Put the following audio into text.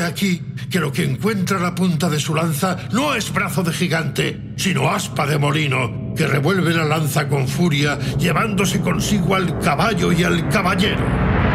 aquí que lo que encuentra a la punta de su lanza no es brazo de gigante, sino aspa de molino, que revuelve la lanza con furia, llevándose consigo al caballo y al caballero.